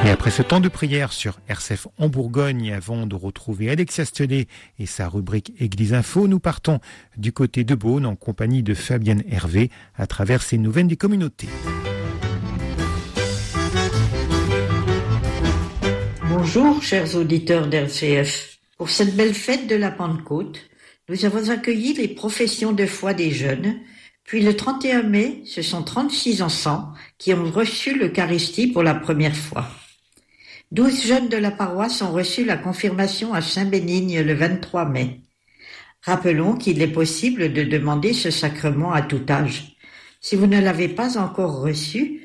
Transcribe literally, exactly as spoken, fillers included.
Et après ce temps de prière sur R C F en Bourgogne, avant de retrouver Alexia Stelet et sa rubrique Église Info, nous partons du côté de Beaune en compagnie de Fabienne Hervé à travers ses nouvelles des communautés. Bonjour chers auditeurs d'R C F. Pour cette belle fête de la Pentecôte, nous avons accueilli les professions de foi des jeunes. Puis le trente et un mai, ce sont trente-six enfants qui ont reçu l'Eucharistie pour la première fois. Douze jeunes de la paroisse ont reçu la confirmation à Saint-Bénigne le vingt-trois mai. Rappelons qu'il est possible de demander ce sacrement à tout âge. Si vous ne l'avez pas encore reçu,